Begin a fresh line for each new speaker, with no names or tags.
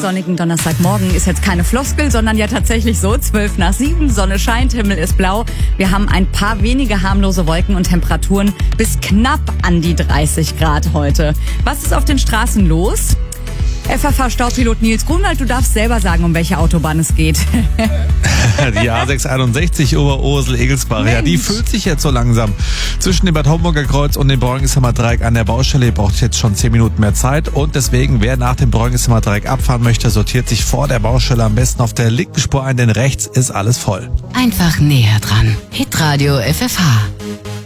sonnigen Donnerstagmorgen ist jetzt keine Floskel, sondern ja tatsächlich so. 6:12, Sonne scheint, Himmel ist blau. Wir haben ein paar wenige harmlose Wolken und Temperaturen bis knapp an die 30 Grad heute. Was ist auf den Straßen los? FFH-Staupilot Nils Grunwald, du darfst selber sagen, um welche Autobahn es geht.
Die A661 Oberursel-Egelsbach, ja, die füllt sich jetzt so langsam. Zwischen dem Bad Homburger Kreuz und dem Bräunigsheimer Dreieck an der Baustelle braucht jetzt schon 10 Minuten mehr Zeit. Und deswegen, wer nach dem Bräunigsheimer Dreieck abfahren möchte, sortiert sich vor der Baustelle am besten auf der linken Spur ein, denn rechts ist alles voll.
Einfach näher dran. Hitradio FFH.